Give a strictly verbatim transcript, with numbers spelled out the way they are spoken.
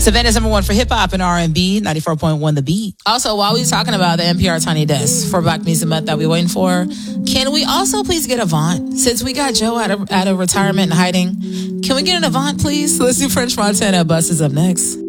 Savannah's number one for hip hop and R and B, ninety-four point one The Beat. Also, while we were talking about the N P R Tiny Desk for Black Music Month that we're waiting for, can we also please get Avant? Since we got Joe out of, out of retirement and hiding, can we get an Avant, please? Let's do French Montana. Bus is up next.